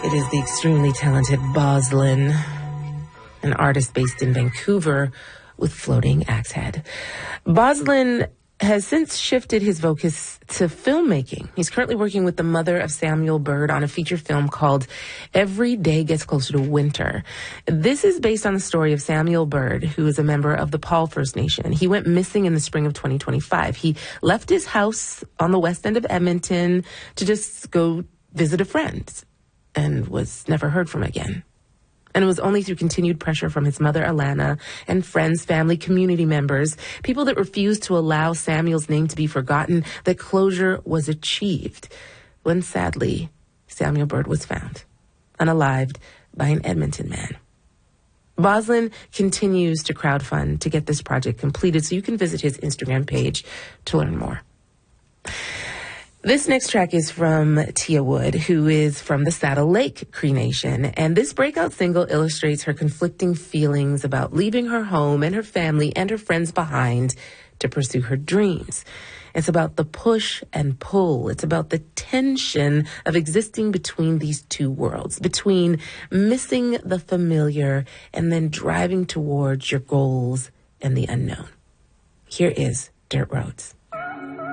It is the extremely talented Boslin, an artist based in Vancouver with floating axe head. Boslin has since shifted his focus to filmmaking. He's currently working with the mother of Samuel Bird on a feature film called Every Day Gets Closer to Winter. This is based on the story of Samuel Bird, who is a member of the Paul First Nation. He went missing in the spring of 2025. He left his house on the west end of Edmonton to just go visit a friend and was never heard from again. And it was only through continued pressure from his mother, Alana, and friends, family, community members, people that refused to allow Samuel's name to be forgotten, that closure was achieved. When, sadly, Samuel Bird was found, unalived, by an Edmonton man. Boslin continues to crowdfund to get this project completed, so you can visit his Instagram page to learn more. This next track is from Tia Wood, who is from the Saddle Lake Cree Nation, and this breakout single illustrates her conflicting feelings about leaving her home and her family and her friends behind to pursue her dreams. It's about the push and pull. It's about the tension of existing between these two worlds, between missing the familiar and then driving towards your goals and the unknown. Here is Dirt Roads.